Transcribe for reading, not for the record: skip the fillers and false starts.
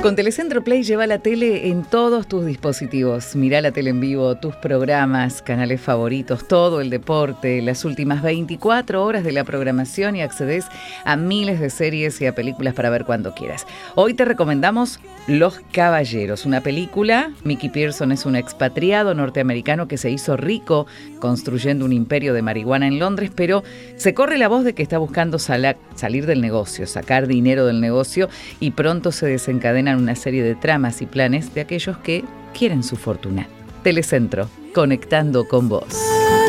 Con Telecentro Play lleva la tele en todos tus dispositivos. Mirá la tele en vivo, tus programas, canales favoritos, todo el deporte, las últimas 24 horas de la programación y accedes a miles de series y a películas para ver cuando quieras. Hoy te recomendamos Los Caballeros, una película. Mickey Pearson es un expatriado norteamericano que se hizo rico construyendo un imperio de marihuana en Londres, pero se corre la voz de que está buscando salir del negocio, sacar dinero del negocio, y pronto se desencadenan una serie de tramas y planes de aquellos que quieren su fortuna. Telecentro, conectando con vos.